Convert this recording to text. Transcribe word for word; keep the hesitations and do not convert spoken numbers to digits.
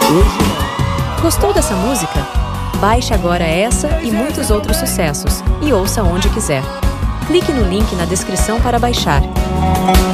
Gostou dessa música? Baixe agora essa e muitos outros sucessos e ouça onde quiser. Clique no link na descrição para baixar.